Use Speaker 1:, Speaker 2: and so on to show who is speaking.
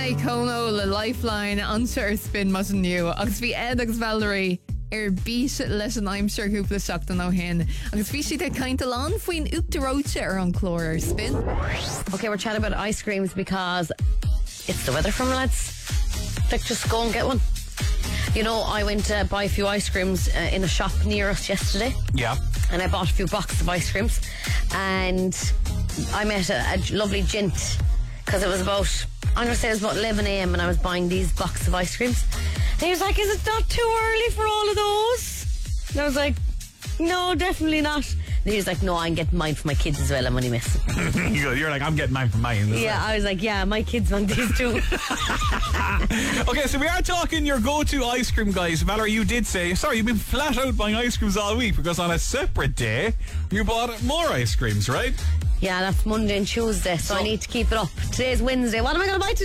Speaker 1: Sinead Cono le lifeline anseir spin mas nu agus bhí Ed agus Valerie bís leis an aimseir cúpla seachtain ó hen agus bhí si cainte lán faoin uachtaróte ar an chlór spin.
Speaker 2: Okay, we're chatting about ice creams because it's the weather from lads. Like, just go and get one. You know, I went to buy a few ice creams in a shop near us yesterday.
Speaker 3: Yeah.
Speaker 2: And I bought a few boxes of ice creams. And I met a lovely gent because it was about, I'm going to say it was about 11 a.m. and I was buying these boxes of ice creams. And he was like, is it not too early for all of those? And I was like, no, definitely not. And he was like, no, I'm getting mine for my kids as well. I'm only messing.
Speaker 3: You're like, I'm getting mine for mine.
Speaker 2: Yeah, I was like, yeah, my kids want these too.
Speaker 3: Okay, so we are talking your go-to ice cream, guys. Valerie, you did say, sorry, you've been flat out buying ice creams all week because on a separate day, you bought more ice creams, right?
Speaker 2: Yeah, that's Monday and Tuesday, so I need to keep it up. Today's Wednesday. What am I going to buy today?